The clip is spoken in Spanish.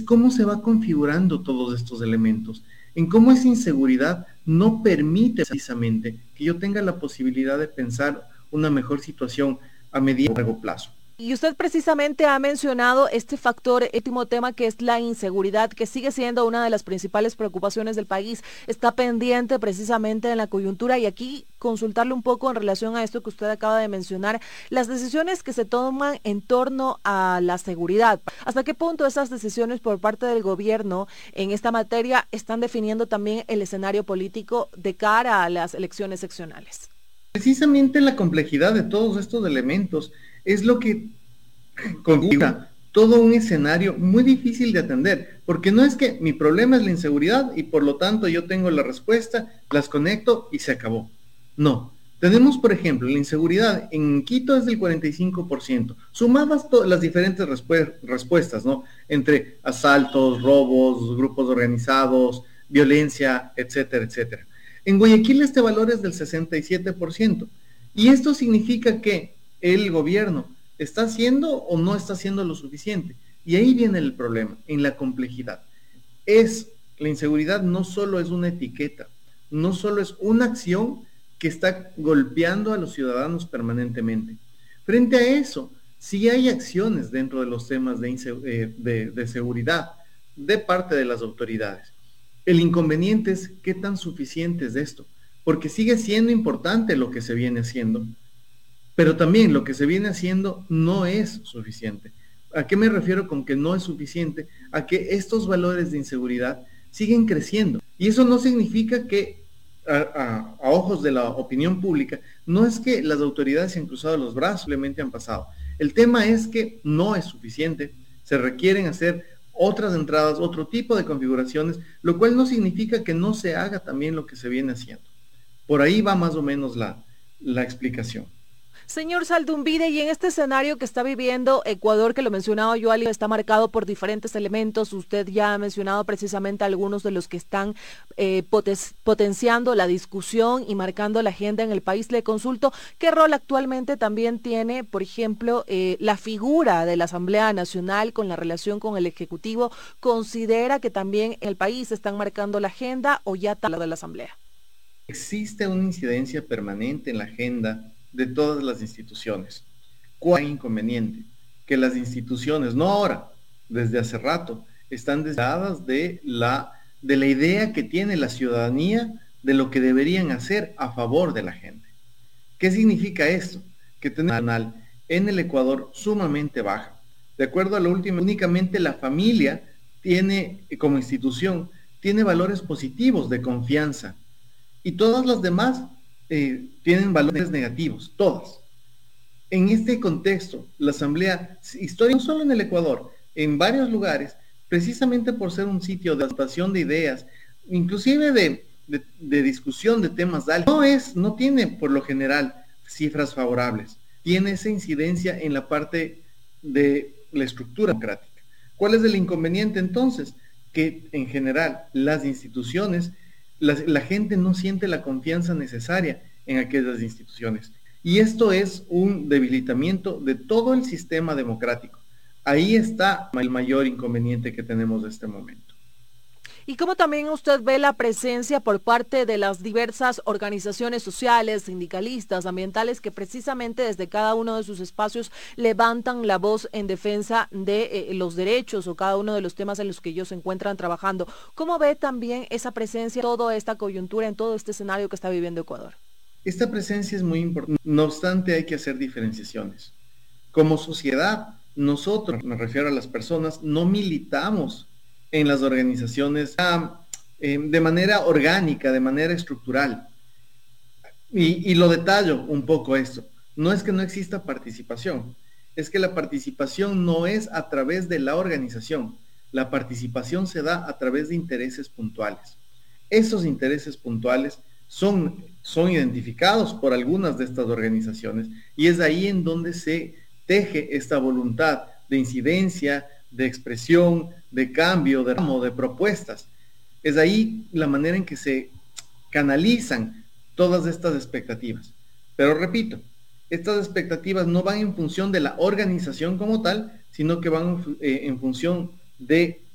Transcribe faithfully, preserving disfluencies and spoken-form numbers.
cómo se va configurando todos estos elementos, en cómo esa inseguridad no permite precisamente que yo tenga la posibilidad de pensar una mejor situación a mediano y largo plazo. Y usted precisamente ha mencionado este factor, este último tema que es la inseguridad, que sigue siendo una de las principales preocupaciones del país. Está pendiente precisamente en la coyuntura y aquí consultarle un poco en relación a esto que usted acaba de mencionar, las decisiones que se toman en torno a la seguridad. ¿Hasta qué punto esas decisiones por parte del gobierno en esta materia están definiendo también el escenario político de cara a las elecciones seccionales? Precisamente la complejidad de todos estos elementos es lo que configura todo un escenario muy difícil de atender, porque no es que mi problema es la inseguridad y por lo tanto yo tengo la respuesta, las conecto y se acabó. No. Tenemos, por ejemplo, la inseguridad en Quito es del cuarenta y cinco por ciento, sumadas las diferentes respu- respuestas, ¿no? Entre asaltos, robos, grupos organizados, violencia, etcétera, etcétera. En Guayaquil este valor es del sesenta y siete por ciento. Y esto significa que el gobierno está haciendo o no está haciendo lo suficiente. Y ahí viene el problema, en la complejidad. Es, la inseguridad no solo es una etiqueta, no solo es una acción que está golpeando a los ciudadanos permanentemente. Frente a eso, sí hay acciones dentro de los temas de, eh, de, de seguridad de parte de las autoridades. El inconveniente es qué tan suficiente es esto, porque sigue siendo importante lo que se viene haciendo, pero también lo que se viene haciendo no es suficiente. ¿A qué me refiero con que no es suficiente? A que estos valores de inseguridad siguen creciendo. Y eso no significa que, a, a, a ojos de la opinión pública, no es que las autoridades se han cruzado los brazos, simplemente han pasado. El tema es que no es suficiente, se requieren hacer otras entradas, otro tipo de configuraciones, lo cual no significa que no se haga también lo que se viene haciendo. Por ahí va más o menos la, la explicación. Señor Zaldumbide, y en este escenario que está viviendo Ecuador, que lo mencionaba yo, Ali, está marcado por diferentes elementos. Usted ya ha mencionado precisamente algunos de los que están eh, poten- potenciando la discusión y marcando la agenda en el país. Le consulto, ¿qué rol actualmente también tiene, por ejemplo, eh, la figura de la Asamblea Nacional con la relación con el Ejecutivo? ¿Considera que también en el país están marcando la agenda o ya está la de la Asamblea? Existe una incidencia permanente en la agenda de todas las instituciones. ¿Cuál es el inconveniente? Que las instituciones, no ahora, desde hace rato, están desviadas de la, de la idea que tiene la ciudadanía de lo que deberían hacer a favor de la gente. ¿Qué significa esto? Que tenemos una nacional en el Ecuador sumamente baja. De acuerdo a lo último, únicamente la familia tiene, como institución, tiene valores positivos de confianza y todas las demás eh, tienen valores negativos, todas. En este contexto, la Asamblea Histórica, no solo en el Ecuador, en varios lugares, precisamente por ser un sitio de adaptación de ideas, inclusive de, de, de discusión de temas de no es, no tiene por lo general cifras favorables, tiene esa incidencia en la parte de la estructura democrática. ¿Cuál es el inconveniente entonces? Que en general las instituciones, la, la gente no siente la confianza necesaria en aquellas instituciones. Y esto es un debilitamiento de todo el sistema democrático. Ahí está el mayor inconveniente que tenemos de este momento. ¿Y cómo también usted ve la presencia por parte de las diversas organizaciones sociales, sindicalistas, ambientales, que precisamente desde cada uno de sus espacios levantan la voz en defensa de eh, los derechos o cada uno de los temas en los que ellos se encuentran trabajando? ¿Cómo ve también esa presencia, toda esta coyuntura, en todo este escenario que está viviendo Ecuador? Esta presencia es muy importante, no obstante hay que hacer diferenciaciones. Como sociedad, nosotros, me refiero a las personas, no militamos en las organizaciones eh, de manera orgánica, de manera estructural. Y, y lo detallo un poco esto. No es que no exista participación, es que la participación no es a través de la organización. La participación se da a través de intereses puntuales. Esos intereses puntuales son, son identificados por algunas de estas organizaciones y es ahí en donde se teje esta voluntad de incidencia, de expresión, de cambio, de, de propuestas. Es ahí la manera en que se canalizan todas estas expectativas. Pero repito, estas expectativas no van en función de la organización como tal, sino que van eh, en función de